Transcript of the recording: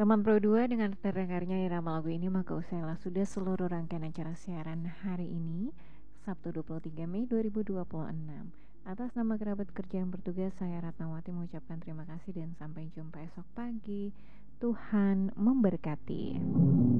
Teman Pro 2 dengan terdengarnya irama lagu ini maka usailah sudah seluruh rangkaian acara siaran hari ini, Sabtu 23 Mei 2026. Atas nama kerabat kerja yang bertugas, saya Ratnawati mengucapkan terima kasih dan sampai jumpa esok pagi. Tuhan memberkati.